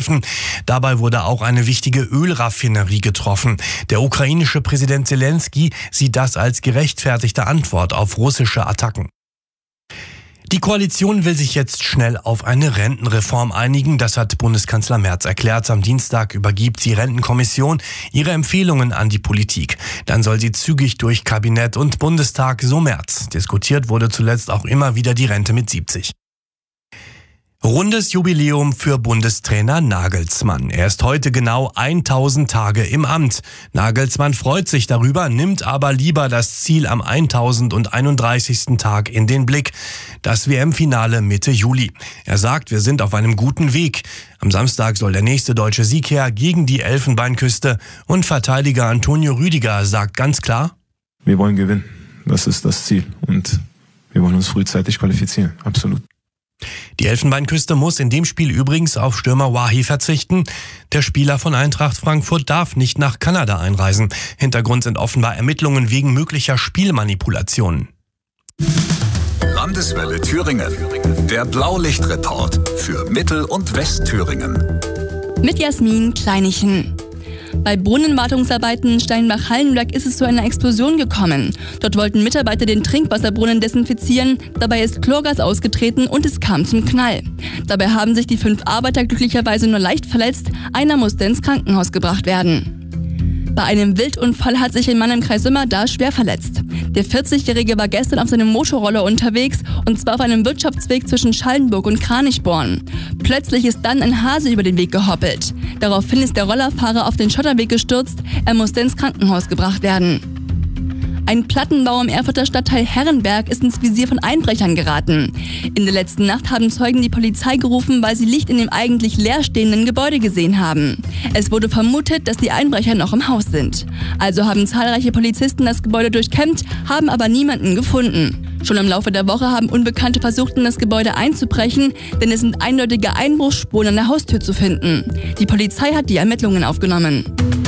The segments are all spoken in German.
angegriffen. Dabei wurde auch eine wichtige Ölraffinerie getroffen. Der ukrainische Präsident Zelensky sieht das als gerechtfertigte Antwort auf russische Attacken. Die Koalition will sich jetzt schnell auf eine Rentenreform einigen. Das hat Bundeskanzler Merz erklärt. Am Dienstag übergibt die Rentenkommission ihre Empfehlungen an die Politik. Dann soll sie zügig durch Kabinett und Bundestag, so Merz. Diskutiert wurde zuletzt auch immer wieder die Rente mit 70. Rundes Jubiläum für Bundestrainer Nagelsmann. Er ist heute genau 1000 Tage im Amt. Nagelsmann freut sich darüber, nimmt aber lieber das Ziel am 1031. Tag in den Blick. Das WM-Finale Mitte Juli. Er sagt, wir sind auf einem guten Weg. Am Samstag soll der nächste deutsche Sieg her gegen die Elfenbeinküste. Und Verteidiger Antonio Rüdiger sagt ganz klar: Wir wollen gewinnen. Das ist das Ziel. Und wir wollen uns frühzeitig qualifizieren. Absolut. Die Elfenbeinküste muss in dem Spiel übrigens auf Stürmer Wahi verzichten. Der Spieler von Eintracht Frankfurt darf nicht nach Kanada einreisen. Hintergrund sind offenbar Ermittlungen wegen möglicher Spielmanipulationen. Landeswelle Thüringen. Der Blaulichtreport für Mittel- und Westthüringen. Mit Jasmin Kleinichen. Bei Brunnenwartungsarbeiten Steinbach-Hallenberg ist es zu einer Explosion gekommen. Dort wollten Mitarbeiter den Trinkwasserbrunnen desinfizieren, dabei ist Chlorgas ausgetreten und es kam zum Knall. Dabei haben sich die 5 Arbeiter glücklicherweise nur leicht verletzt, einer musste ins Krankenhaus gebracht werden. Bei einem Wildunfall hat sich ein Mann im Kreis Sömmerda schwer verletzt. Der 40-Jährige war gestern auf seinem Motorroller unterwegs und zwar auf einem Wirtschaftsweg zwischen Schallenburg und Kranichborn. Plötzlich ist dann ein Hase über den Weg gehoppelt. Daraufhin ist der Rollerfahrer auf den Schotterweg gestürzt, er musste ins Krankenhaus gebracht werden. Ein Plattenbau im Erfurter Stadtteil Herrenberg ist ins Visier von Einbrechern geraten. In der letzten Nacht haben Zeugen die Polizei gerufen, weil sie Licht in dem eigentlich leerstehenden Gebäude gesehen haben. Es wurde vermutet, dass die Einbrecher noch im Haus sind. Also haben zahlreiche Polizisten das Gebäude durchkämmt, haben aber niemanden gefunden. Schon im Laufe der Woche haben Unbekannte versucht, in das Gebäude einzubrechen, denn es sind eindeutige Einbruchsspuren an der Haustür zu finden. Die Polizei hat die Ermittlungen aufgenommen.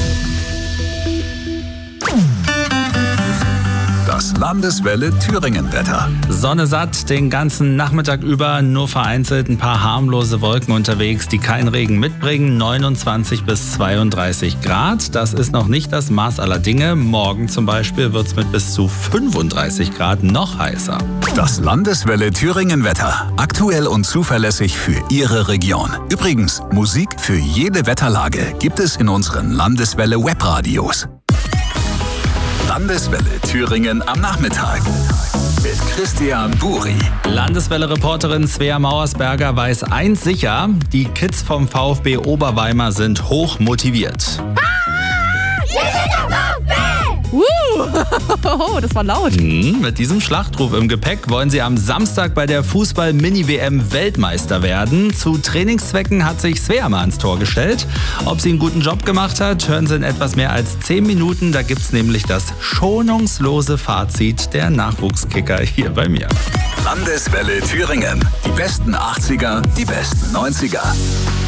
Das Landeswelle Thüringen-Wetter. Sonne satt den ganzen Nachmittag über, nur vereinzelt ein paar harmlose Wolken unterwegs, die keinen Regen mitbringen. 29 bis 32 Grad. Das ist noch nicht das Maß aller Dinge. Morgen zum Beispiel wird es mit bis zu 35 Grad noch heißer. Das Landeswelle Thüringen-Wetter. Aktuell und zuverlässig für Ihre Region. Übrigens, Musik für jede Wetterlage gibt es in unseren Landeswelle Webradios. Landeswelle Thüringen am Nachmittag mit Christian Buri. Landeswelle-Reporterin Svea Mauersberger weiß eins sicher: Die Kids vom VfB Oberweimar sind hoch motiviert. Das war laut. Mit diesem Schlachtruf im Gepäck wollen sie am Samstag bei der Fußball-Mini-WM Weltmeister werden. Zu Trainingszwecken hat sich Svea mal ans Tor gestellt. Ob sie einen guten Job gemacht hat, hören Sie in etwas mehr als 10 Minuten. Da gibt's nämlich das schonungslose Fazit der Nachwuchskicker hier bei mir. Landeswelle Thüringen. Die besten 80er, die besten 90er.